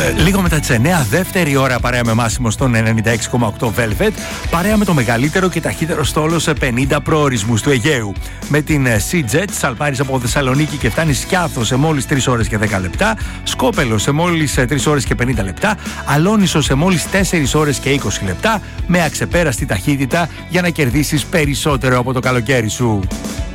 Λίγο μετά τις 9, δεύτερη ώρα παρέα με Μάσιμο στον 96,8 Velvet, παρέα με το μεγαλύτερο και ταχύτερο στόλο σε 50 προορισμούς του Αιγαίου. Με την Sea-Jet σαλπάρεις από Θεσσαλονίκη και φτάνεις Σκιάθο σε μόλις 3 ώρες και 10 λεπτά, Σκόπελο σε μόλις 3 ώρες και 50 λεπτά, Αλόνισο σε μόλις 4 ώρες και 20 λεπτά, με αξεπέραστη ταχύτητα για να κερδίσεις περισσότερο από το καλοκαίρι σου.